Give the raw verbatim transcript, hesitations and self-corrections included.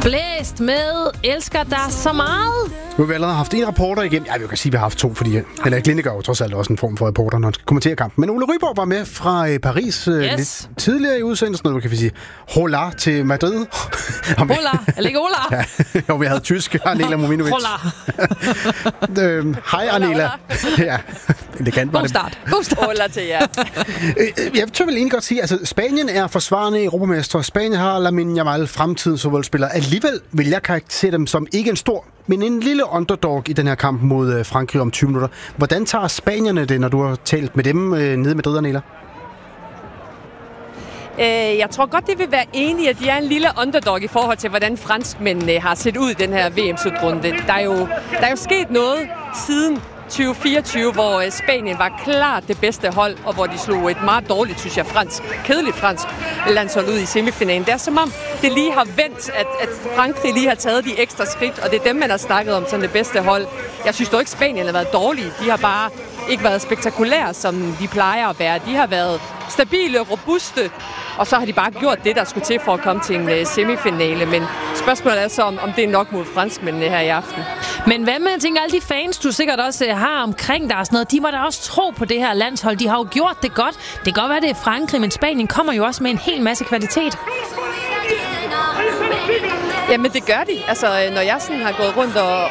Blæst med elsker dig så meget. Nu har vi allerede haft en reporter igennem. Ja, vi kan sige, at vi har haft to, fordi Henrik Lindegaard er jo trods alt også en form for reporter, når han skal kommentere kampen. Men Ole Ryborg var med fra øh, Paris øh, yes. lidt tidligere i udsendelsen, og nu kan vi sige hola til Madrid. Hola, eller ikke hola? Ja, jo, vi havde tysk, Arnela Mominovic. Hola. øhm, hej, Arnela. Ja, elegant var God det. start. God start. Hola til jer. Jeg tør vel egentlig godt sige, altså Spanien er forsvarende europamester. Spanien har Lamine Yamal, fremtidens fodboldspiller. Alligevel vil jeg karakterisere dem som ikke en stor, men en lille underdog i den her kamp mod Frankrig om tyve minutter. Hvordan tager spanierne det, når du har talt med dem øh, nede med Madrid, Arnela? Jeg tror godt, det vil være enige, at de er en lille underdog i forhold til, hvordan franskmændene har set ud i den her V M-slutrunde. Der er jo, der er jo sket noget siden tyve fireogtyve, hvor Spanien var klart det bedste hold, og hvor de slog et meget dårligt, synes jeg, fransk, kedeligt fransk landshold ud i semifinalen. Det er som om, det lige har vendt, at, at Frankrig lige har taget de ekstra skridt, og det er dem, man har snakket om som det bedste hold. Jeg synes dog ikke, Spanien har været dårlige. De har bare ikke været spektakulære, som de plejer at være. De har været stabile, robuste, og så har de bare gjort det, der skulle til for at komme til en semifinale. Men spørgsmålet er så, om, om det er nok mod franskmændene her i aften. Men hvad med, jeg tænker, alle de fans, du sikkert også har omkring dig og sådan noget, de må da også tro på det her landshold. De har jo gjort det godt. Det kan godt være, det er Frankrig, men Spanien kommer jo også med en hel masse kvalitet. Jamen, det gør de. Altså, når jeg sådan har gået rundt og,